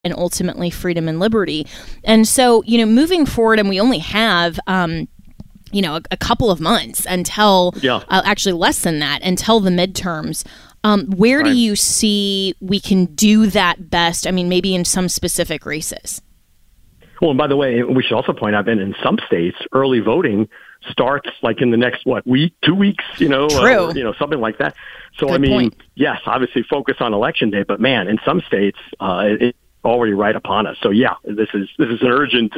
and ultimately freedom and liberty. And so, moving forward, and we only have, a couple of months until, actually less than that, until the midterms. Where do you see we can do that best? I mean, maybe in some specific races. Well, and by the way, we should also point out that in some states, early voting starts like in the next, week, 2 weeks, True. Or, something like that. So, Good point. Yes, obviously focus on election day, but man, in some states, it's already right upon us. So yeah, this is an urgent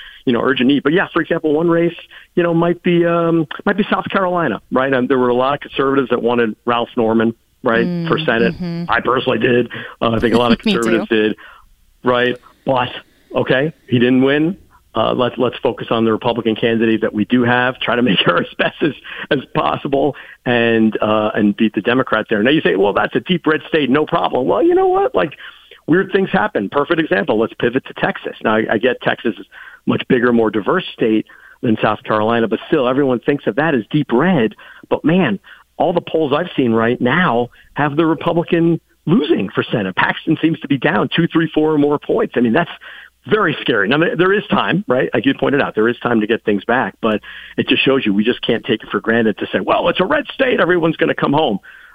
need. But yeah, for example, one race, might be South Carolina, right? And there were a lot of conservatives that wanted Ralph Norman, right, for Senate. Mm-hmm. I personally did. I think a lot of conservatives did, right? But okay, he didn't win. Let's focus on the Republican candidate that we do have. Try to make her as best as possible, and beat the Democrat there. Now you say, well, that's a deep red state, no problem. Well, you know what? Weird things happen. Perfect example. Let's pivot to Texas. Now I get Texas is a much bigger, more diverse state than South Carolina, but still, everyone thinks of that as deep red. But man, all the polls I've seen right now have the Republican losing for Senate. Paxton seems to be down 2, 3, 4 or more points. I mean, that's very scary. Now, there is time, right? Like you pointed out, there is time to get things back, but it just shows you we just can't take it for granted to say, well, it's a red state, everyone's going to come home.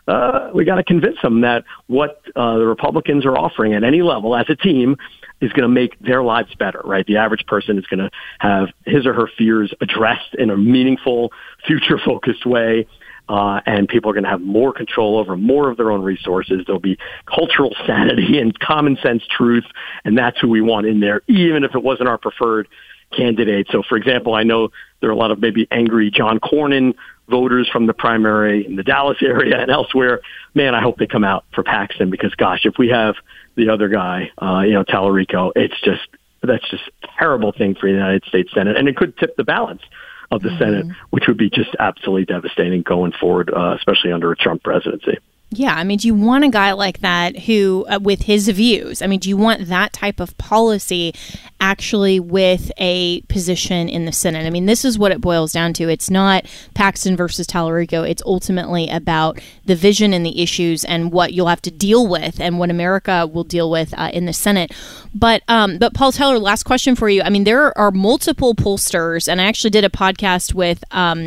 We got to convince them that what the Republicans are offering at any level as a team is going to make their lives better, right? The average person is going to have his or her fears addressed in a meaningful, future-focused way. And people are going to have more control over more of their own resources. There'll be cultural sanity and common sense truth, and that's who we want in there, even if it wasn't our preferred candidate. So, for example, I know there are a lot of maybe angry John Cornyn voters from the primary in the Dallas area and elsewhere. Man, I hope they come out for Paxton because, gosh, if we have the other guy, Tallarico, that's just a terrible thing for the United States Senate, and it could tip the balance of the Senate, which would be just absolutely devastating going forward, especially under a Trump presidency. Yeah, I mean, do you want a guy like that who, with his views, I mean, do you want that type of policy actually with a position in the Senate? I mean, this is what it boils down to. It's not Paxton versus Tallarico. It's ultimately about the vision and the issues and what you'll have to deal with and what America will deal with in the Senate. But Paul Teller, last question for you. I mean, there are multiple pollsters, and I actually did a podcast with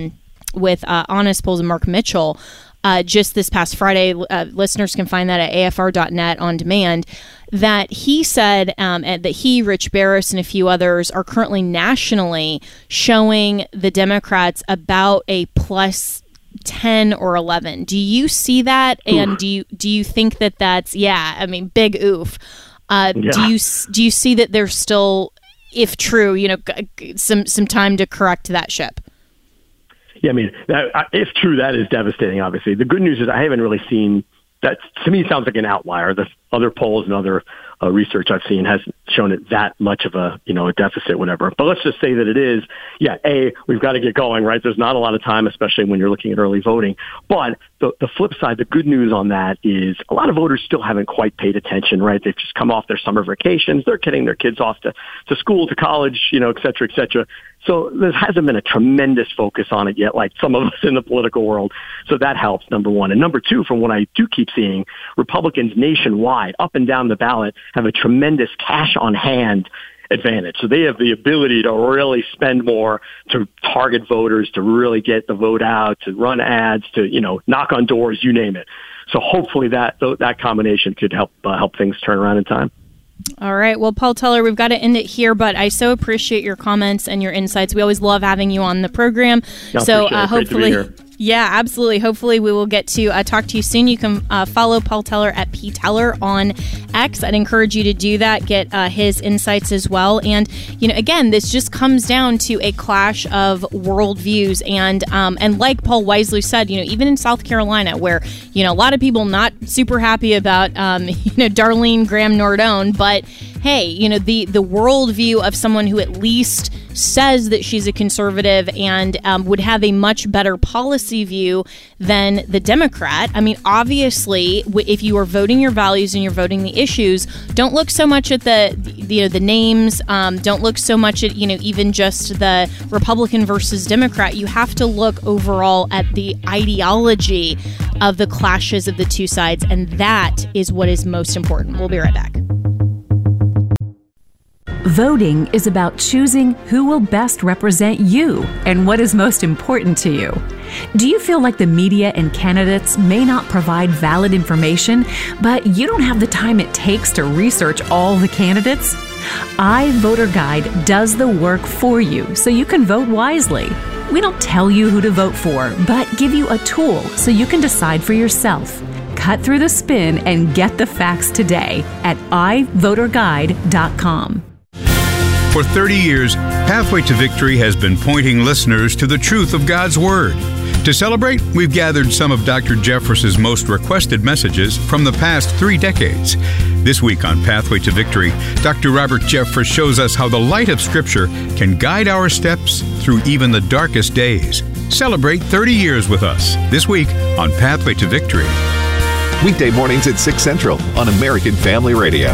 Honest Polls and Mark Mitchell just this past Friday. Listeners can find that at afr.net on demand, that he said that he, Rich Barris, and a few others are currently nationally showing the Democrats about a plus 10 or 11. Do you see that? And do you think that that's, big oof. Do you see that there's still, if true, some time to correct that ship? Yeah, I mean, if true, that is devastating, obviously. The good news is I haven't really seen that. To me, it sounds like an outlier. The other polls and other research I've seen hasn't shown it that much of a deficit, whatever. But let's just say that it is. Yeah, we've got to get going, right? There's not a lot of time, especially when you're looking at early voting. But the flip side, the good news on that is a lot of voters still haven't quite paid attention, right? They've just come off their summer vacations. They're getting their kids off to school, to college, et cetera, et cetera. So there hasn't been a tremendous focus on it yet, like some of us in the political world. So that helps, number one. And number two, from what I do keep seeing, Republicans nationwide, up and down the ballot, have a tremendous cash on hand advantage. So they have the ability to really spend more, to target voters, to really get the vote out, to run ads, to, knock on doors, you name it. So hopefully that combination could help things turn around in time. All right. Well, Paul Teller, we've got to end it here, but I so appreciate your comments and your insights. We always love having you on the program. So hopefully, yeah, absolutely. Hopefully we will get to talk to you soon. You can follow Paul Teller at PTeller on X. I'd encourage you to do that, get his insights as well. And, again, this just comes down to a clash of worldviews. And like Paul wisely said, even in South Carolina, where, a lot of people not super happy about, Darlene Graham Nardone, but hey, the worldview of someone who at least says that she's a conservative and would have a much better policy view than the Democrat. I mean, obviously, if you are voting your values and you're voting the issues, don't look so much at the names. Don't look so much at, even just the Republican versus Democrat. You have to look overall at the ideology of the clashes of the two sides, and that is what is most important. We'll be right back. Voting is about choosing who will best represent you and what is most important to you. Do you feel like the media and candidates may not provide valid information, but you don't have the time it takes to research all the candidates? iVoterGuide does the work for you so you can vote wisely. We don't tell you who to vote for, but give you a tool so you can decide for yourself. Cut through the spin and get the facts today at iVoterGuide.com. For 30 years, Pathway to Victory has been pointing listeners to the truth of God's Word. To celebrate, we've gathered some of Dr. Jeffress's most requested messages from the past 3 decades. This week on Pathway to Victory, Dr. Robert Jeffress shows us how the light of Scripture can guide our steps through even the darkest days. Celebrate 30 years with us this week on Pathway to Victory. Weekday mornings at 6 Central on American Family Radio.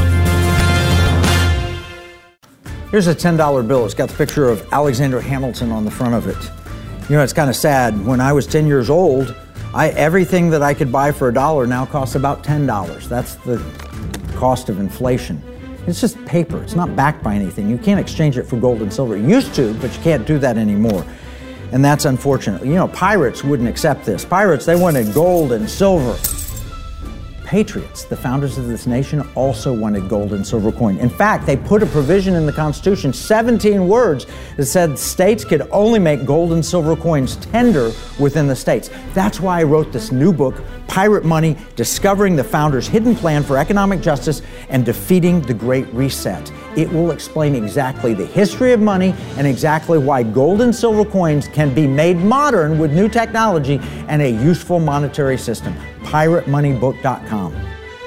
Here's a $10 bill. It's got the picture of Alexander Hamilton on the front of it. You know, it's kind of sad. When I was 10 years old, everything that I could buy for $1 now costs about $10. That's the cost of inflation. It's just paper. It's not backed by anything. You can't exchange it for gold and silver. You used to, but you can't do that anymore. And that's unfortunate. You know, pirates wouldn't accept this. Pirates, they wanted gold and silver. Patriots, the founders of this nation, also wanted gold and silver coin. In fact, they put a provision in the Constitution, 17 words, that said states could only make gold and silver coins tender within the states. That's why I wrote this new book, Pirate Money, Discovering the Founders' Hidden Plan for Economic Justice and Defeating the Great Reset. It will explain exactly the history of money and exactly why gold and silver coins can be made modern with new technology and a useful monetary system. PirateMoneyBook.com.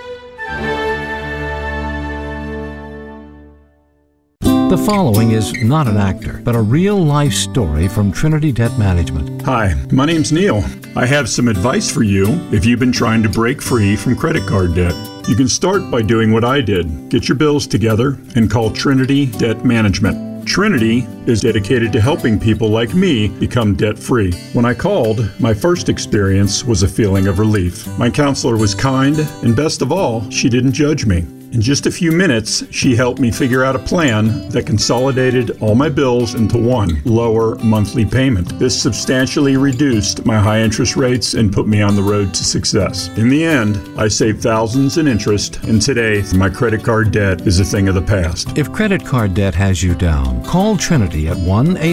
The following is not an actor, but a real-life story from Trinity Debt Management. Hi, my name's Neil. I have some advice for you if you've been trying to break free from credit card debt. You can start by doing what I did. Get your bills together and call Trinity Debt Management. Trinity is dedicated to helping people like me become debt-free. When I called, my first experience was a feeling of relief. My counselor was kind, and best of all, she didn't judge me. In just a few minutes, she helped me figure out a plan that consolidated all my bills into one lower monthly payment. This substantially reduced my high interest rates and put me on the road to success. In the end, I saved thousands in interest, and today, my credit card debt is a thing of the past. If credit card debt has you down, call Trinity at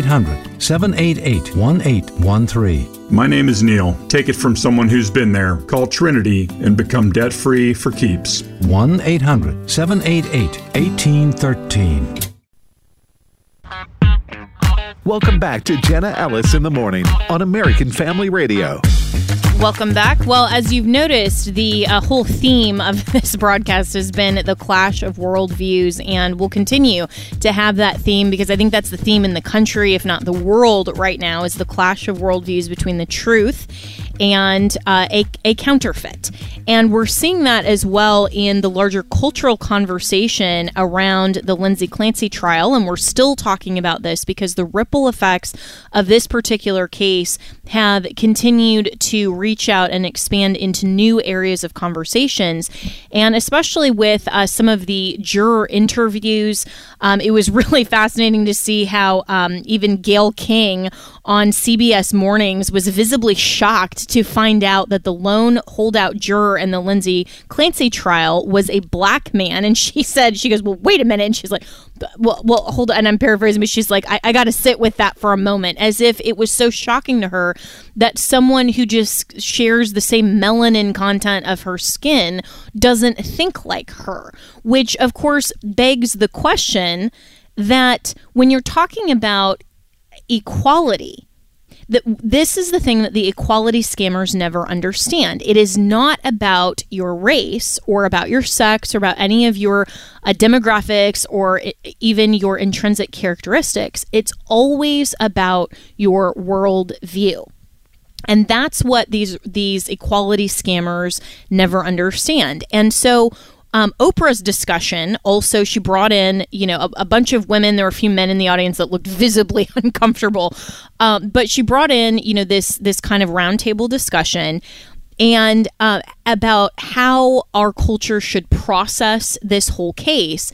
1-800-788-1813. My name is Neil. Take it from someone who's been there. Call Trinity and become debt-free for keeps. 1-800-788-1813. Welcome back to Jenna Ellis in the Morning on American Family Radio. Welcome back. Well, as you've noticed, the whole theme of this broadcast has been the clash of worldviews, and we'll continue to have that theme because I think that's the theme in the country, if not the world right now, is the clash of worldviews between the truth and a counterfeit. And we're seeing that as well in the larger cultural conversation around the Lindsay Clancy trial, and we're still talking about this because the ripple effects of this particular case have continued to reach out and expand into new areas of conversations, and especially with some of the juror interviews. It was really fascinating to see how even Gayle King on CBS Mornings was visibly shocked to find out that the lone holdout juror in the Lindsay Clancy trial was a black man. And she goes, well, wait a minute. And she's like, well, hold on. And I'm paraphrasing, but she's like, I got to sit with that for a moment, as if it was so shocking to her that someone who just shares the same melanin content of her skin doesn't think like her, which of course begs the question that when you're talking about equality, this is the thing that the equality scammers never understand. It is not about your race or about your sex or about any of your demographics or even your intrinsic characteristics. It's always about your world view. And that's what these equality scammers never understand. And so Oprah's discussion also, she brought in, a bunch of women. There were a few men in the audience that looked visibly uncomfortable. But she brought in, this kind of roundtable discussion and about how our culture should process this whole case.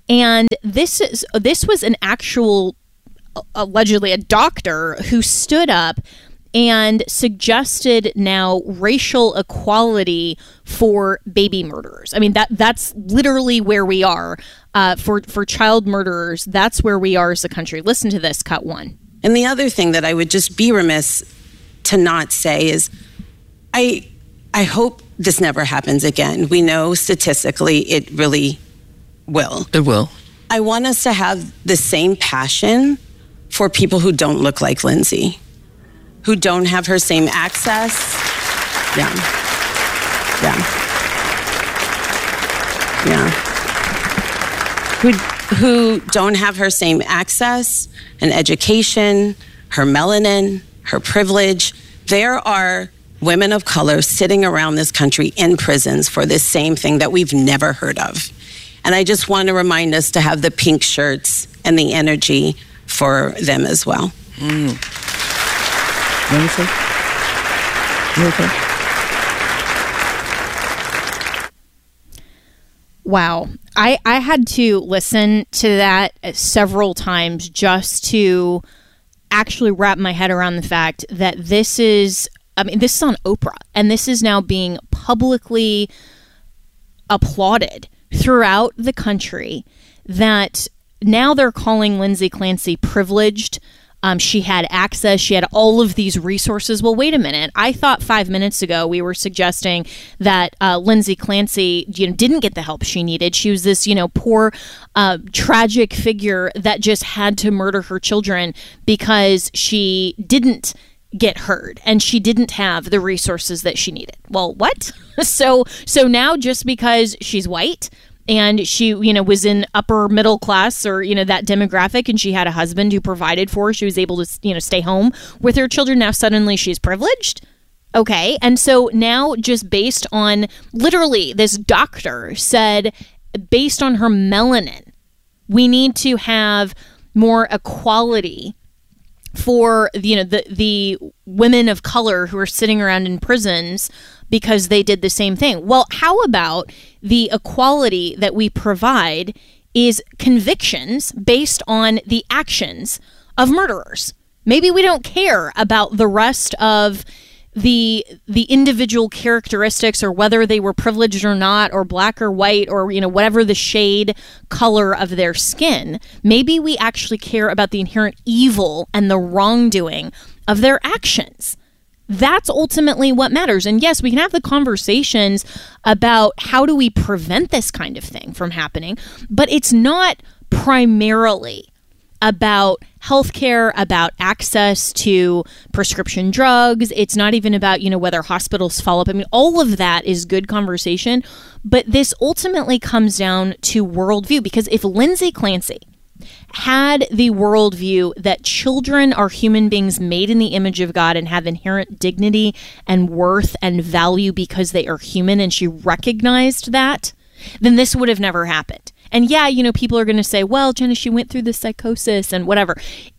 And this was an actual, allegedly a doctor who stood up and suggested now racial equality for baby murderers. I mean, that's literally where we are for child murderers. That's where we are as a country. Listen to this, cut one. And the other thing that I would just be remiss to not say is I hope this never happens again. We know statistically it really will. It will. I want us to have the same passion for people who don't look like Lindsay, who don't have her same access. Yeah. Who don't have her same access and education, her melanin, her privilege. There are women of color sitting around this country in prisons for this same thing that we've never heard of. And I just want to remind us to have the pink shirts and the energy for them as well. You okay? Wow. I had to listen to that several times just to actually wrap my head around the fact that this is on Oprah, and this is now being publicly applauded throughout the country, that now they're calling Lindsay Clancy privileged. She had access. She had all of these resources. Well, wait a minute. I thought 5 minutes ago we were suggesting that Lindsay Clancy, didn't get the help she needed. She was this, poor, tragic figure that just had to murder her children because she didn't get heard and she didn't have the resources that she needed. Well, what? So now just because she's white and she, was in upper middle class or, that demographic, and she had a husband who provided for her, she was able to, stay home with her children. Now suddenly she's privileged. Okay. And so now, just based on, literally, this doctor said, based on her melanin, we need to have more equality for, the women of color who are sitting around in prisons because they did the same thing. Well, how about the equality that we provide is convictions based on the actions of murderers? Maybe we don't care about the rest of the individual characteristics, or whether they were privileged or not, or black or white, or whatever the shade color of their skin. Maybe we actually care about the inherent evil and the wrongdoing of their actions. That's ultimately what matters. And yes, we can have the conversations about how do we prevent this kind of thing from happening, but it's not primarily about healthcare, about access to prescription drugs. It's not even about, whether hospitals follow up. I mean, all of that is good conversation, but this ultimately comes down to worldview, because if Lindsay Clancy had the worldview that children are human beings made in the image of God and have inherent dignity and worth and value because they are human, and she recognized that, then this would have never happened. And yeah, people are going to say, well, Jenna, she went through this psychosis and whatever.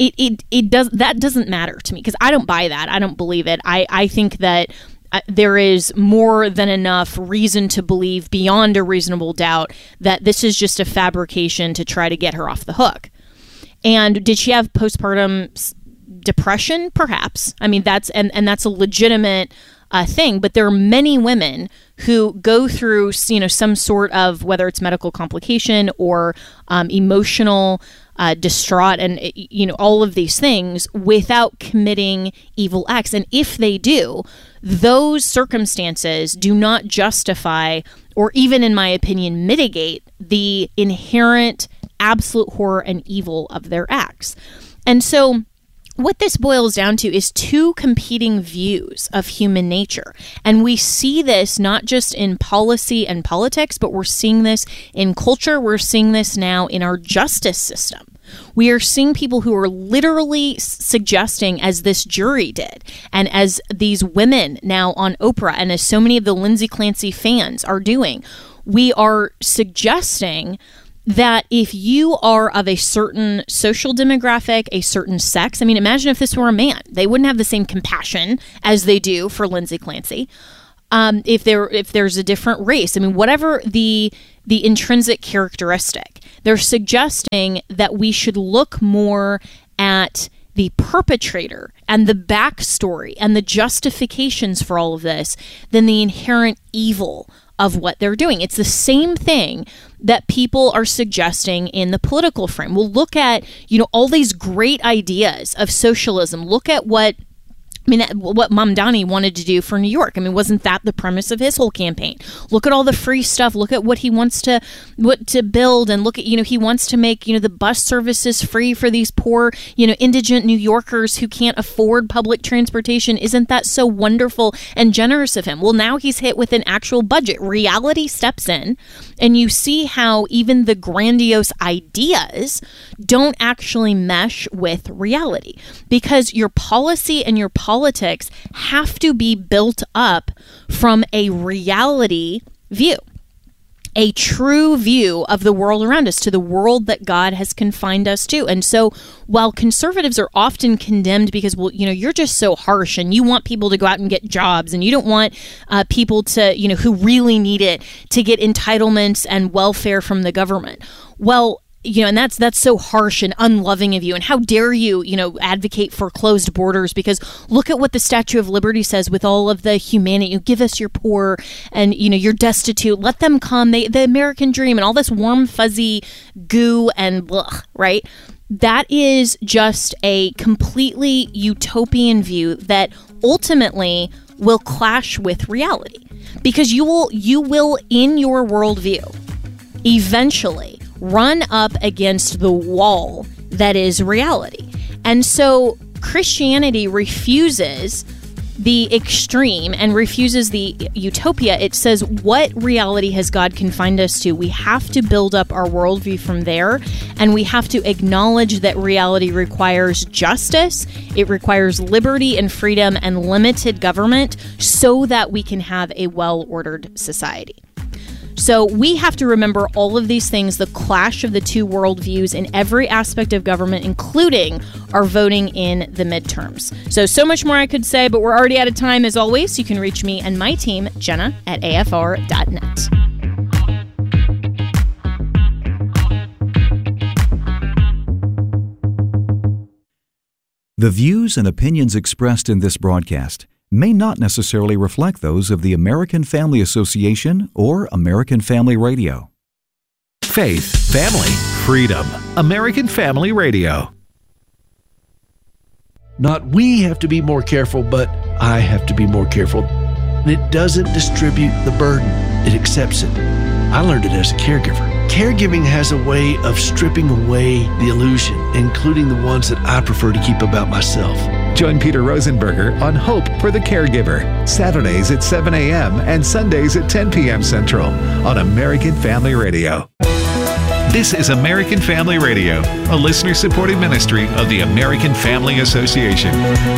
That doesn't matter to me, because I don't buy that. I don't believe it. I think that there is more than enough reason to believe, beyond a reasonable doubt, that this is just a fabrication to try to get her off the hook. And did she have postpartum depression? Perhaps. I mean, that's a legitimate thing, but there are many women who go through, some sort of, whether it's medical complication or emotional distraught and, all of these things without committing evil acts. And if they do, those circumstances do not justify, or even, in my opinion, mitigate the inherent absolute horror and evil of their acts. And so what this boils down to is two competing views of human nature. And we see this not just in policy and politics, but we're seeing this in culture. We're seeing this now in our justice system. We are seeing people who are literally suggesting, as this jury did, and as these women now on Oprah, and as so many of the Lindsay Clancy fans are doing, we are suggesting that if you are of a certain social demographic, a certain sex, I mean, imagine if this were a man. They wouldn't have the same compassion as they do for Lindsay Clancy. If there's a different race, I mean, whatever the intrinsic characteristic, They're suggesting that we should look more at the perpetrator and the backstory and the justifications for all of this than the inherent evil of what they're doing. It's the same thing that people are suggesting in the political frame. We'll look at, all these great ideas of socialism. Look at what Mamdani wanted to do for New York. Wasn't that the premise of his whole campaign? Look at all the free stuff. Look at what he wants to build, and look at, he wants to make, the bus services free for these poor, indigent New Yorkers who can't afford public transportation. Isn't that so wonderful and generous of him? Well, now he's hit with an actual budget. Reality steps in, and you see how even the grandiose ideas don't actually mesh with reality, because your policy and your politics have to be built up from a reality view, a true view of the world around us, to the world that God has confined us to. And so while conservatives are often condemned because, you're just so harsh and you want people to go out and get jobs and you don't want people to, who really need it, to get entitlements and welfare from the government. Well, and that's so harsh and unloving of you. And how dare you, advocate for closed borders, because look at what the Statue of Liberty says with all of the humanity. Give us your poor and, you're destitute. Let them come. The American dream and all this warm, fuzzy goo and blah, right? That is just a completely utopian view that ultimately will clash with reality, because you will in your worldview eventually run up against the wall that is reality. And so Christianity refuses the extreme and refuses the utopia. It says, what reality has God confined us to? We have to build up our worldview from there, and we have to acknowledge that reality requires justice, it requires liberty and freedom and limited government so that we can have a well-ordered society. So we have to remember all of these things, the clash of the two worldviews in every aspect of government, including our voting in the midterms. So much more I could say, but we're already out of time. As always, you can reach me and my team, Jenna, at afr.net. The views and opinions expressed in this broadcast may not necessarily reflect those of the American Family Association or American Family Radio. Faith, family, freedom. American Family Radio. Not we have to be more careful, but I have to be more careful. And it doesn't distribute the burden. It accepts it. I learned it as a caregiver. Caregiving has a way of stripping away the illusion, including the ones that I prefer to keep about myself. Join Peter Rosenberger on Hope for the Caregiver, Saturdays at 7 a.m. and Sundays at 10 p.m. Central on American Family Radio. This is American Family Radio, a listener-supported ministry of the American Family Association.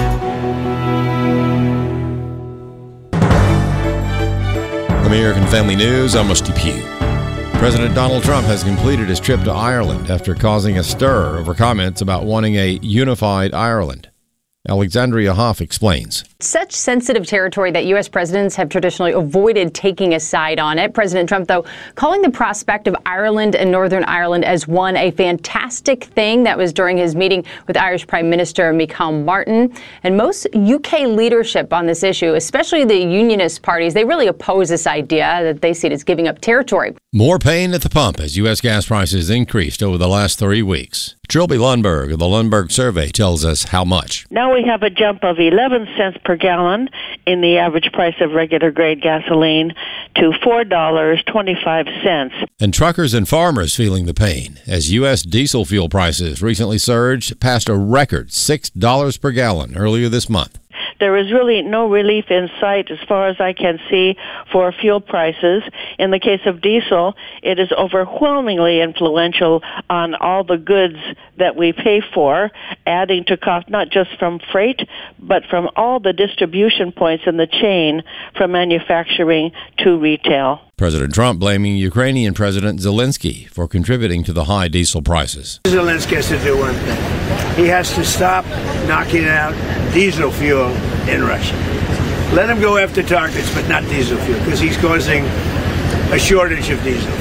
American Family News, I'm Rusty Pugh. President Donald Trump has completed his trip to Ireland after causing a stir over comments about wanting a unified Ireland. Alexandria Hoff explains. Such sensitive territory that U.S. presidents have traditionally avoided taking a side on it. President Trump, though, calling the prospect of Ireland and Northern Ireland as one a fantastic thing. That was during his meeting with Irish Prime Minister Michal Martin. And most UK leadership on this issue, especially the unionist parties, they really oppose this idea that they see it as giving up territory. More pain at the pump as U.S. gas prices increased over the last 3 weeks. Trilby Lundberg of the Lundberg Survey tells us how much. Now we have a jump of 11 cents per gallon in the average price of regular grade gasoline to $4.25. And truckers and farmers feeling the pain as U.S. diesel fuel prices recently surged past a record $6 per gallon earlier this month. There is really no relief in sight as far as I can see for fuel prices. In the case of diesel, it is overwhelmingly influential on all the goods that we pay for, adding to cost not just from freight, but from all the distribution points in the chain from manufacturing to retail. President Trump blaming Ukrainian President Zelensky for contributing to the high diesel prices. Zelensky has to do one thing. He has to stop knocking out diesel fuel in Russia. Let him go after targets, but not diesel fuel, because he's causing a shortage of diesel fuel.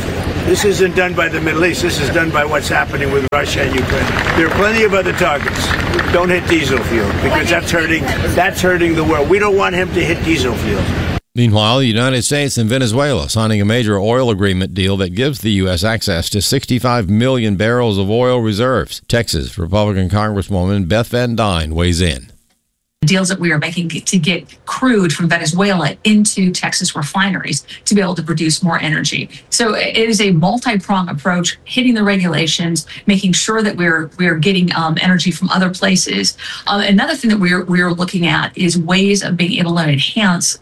This isn't done by the Middle East. This is done by what's happening with Russia and Ukraine. There are plenty of other targets. Don't hit diesel fuel because that's hurting the world. We don't want him to hit diesel fuel. Meanwhile, the United States and Venezuela signing a major oil agreement deal that gives the U.S. access to 65 million barrels of oil reserves. Texas Republican Congresswoman Beth Van Dyne weighs in. Deals that we are making to get crude from Venezuela into Texas refineries to be able to produce more energy. So it is a multi-pronged approach, hitting the regulations, making sure that we're getting energy from other places. Another thing that we're looking at is ways of being able to enhance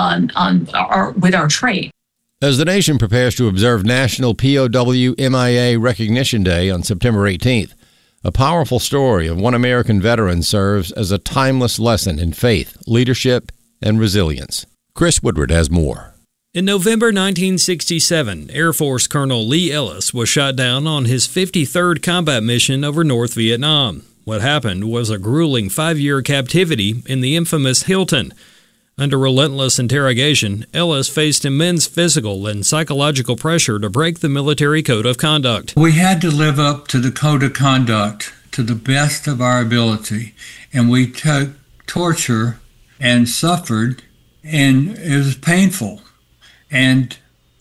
with our trade. As the nation prepares to observe National POW MIA Recognition Day on September 18th, a powerful story of one American veteran serves as a timeless lesson in faith, leadership, and resilience. Chris Woodward has more. In November 1967, Air Force Colonel Lee Ellis was shot down on his 53rd combat mission over North Vietnam. What happened was a grueling 5-year captivity in the infamous Hilton. Under relentless interrogation, Ellis faced immense physical and psychological pressure to break the military code of conduct. We had to live up to the code of conduct to the best of our ability, and we took torture and suffered, and it was painful. And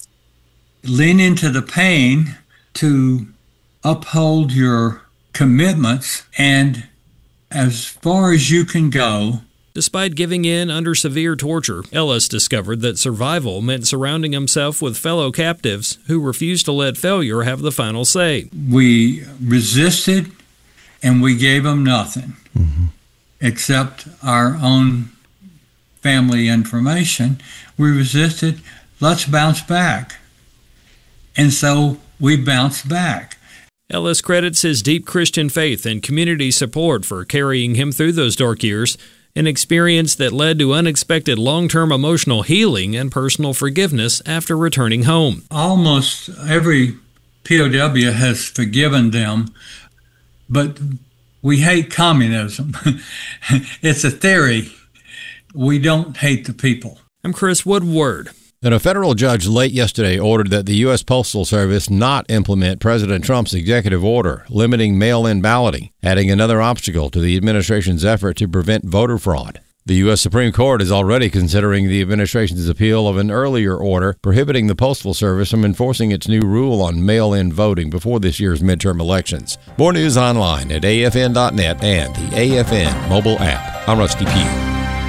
lean into the pain to uphold your commitments, and as far as you can go. Despite giving in under severe torture, Ellis discovered that survival meant surrounding himself with fellow captives who refused to let failure have the final say. We resisted, and we gave them nothing except our own family information. We resisted, let's bounce back. And so we bounced back. Ellis credits his deep Christian faith and community support for carrying him through those dark years, an experience that led to unexpected long-term emotional healing and personal forgiveness after returning home. Almost every POW has forgiven them, but we hate communism. It's a theory. We don't hate the people. I'm Chris Woodward. And a federal judge late yesterday ordered that the U.S. Postal Service not implement President Trump's executive order limiting mail-in balloting, adding another obstacle to the administration's effort to prevent voter fraud. The U.S. Supreme Court is already considering the administration's appeal of an earlier order prohibiting the Postal Service from enforcing its new rule on mail-in voting before this year's midterm elections. More news online at afn.net and the AFN mobile app. I'm Rusty Pugh.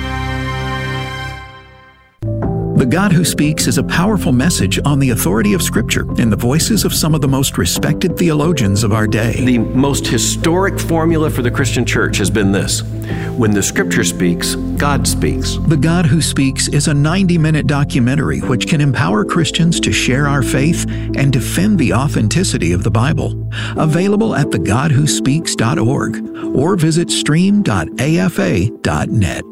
The God Who Speaks is a powerful message on the authority of Scripture in the voices of some of the most respected theologians of our day. The most historic formula for the Christian church has been this: when the Scripture speaks, God speaks. The God Who Speaks is a 90-minute documentary which can empower Christians to share our faith and defend the authenticity of the Bible. Available at thegodwhospeaks.org or visit stream.afa.net.